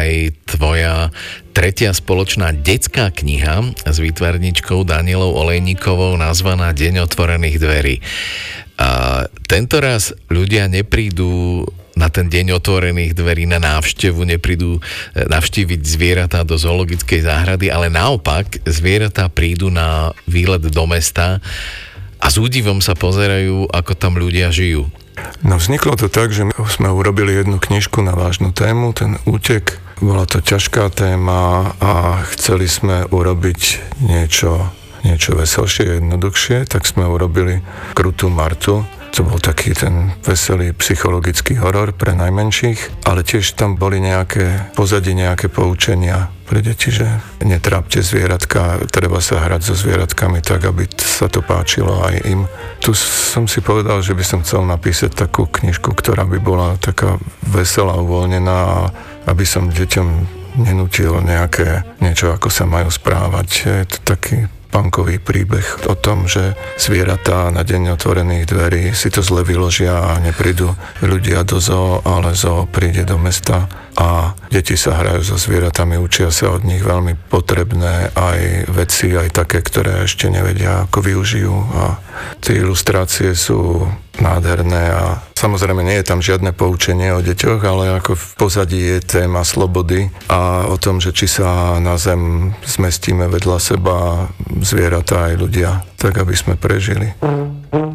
aj tvoja tretia spoločná detská kniha s výtvarničkou Danielou Olejníkovou nazvaná Deň otvorených dverí. A tentoraz ľudia neprídu na ten deň otvorených dverí na návštevu, neprídu navštíviť zvieratá do zoologickej záhrady, ale naopak zvieratá prídu na výlet do mesta a s údivom sa pozerajú, ako tam ľudia žijú. No vzniklo to tak, že sme urobili jednu knižku na vážnu tému, ten útek. Bola to ťažká téma a chceli sme urobiť niečo veselšie, jednoduchšie, tak sme urobili Krutú Martu. To bol taký ten veselý psychologický horor pre najmenších, ale tiež tam boli nejaké pozadie, nejaké poučenia pre deti, že netrápte zvieratka, treba sa hrať so zvieratkami tak, aby sa to páčilo aj im. Tu som si povedal, že by som chcel napísať takú knižku, ktorá by bola taká veselá, uvoľnená, aby som deťom nenútil niečo, ako sa majú správať. Je to taký punkový príbeh o tom, že zvieratá na deň otvorených dverí si to zle vyložia a neprídu ľudia do zoo, ale zoo príde do mesta a deti sa hrajú so zvieratami, učia sa od nich veľmi potrebné aj veci, aj také, ktoré ešte nevedia, ako využijú a tie ilustrácie sú nádherné a samozrejme nie je tam žiadne poučenie o deťoch, ale ako v pozadí je téma slobody a o tom, že či sa na zem zmestíme vedľa seba zvieratá aj ľudia, tak aby sme prežili.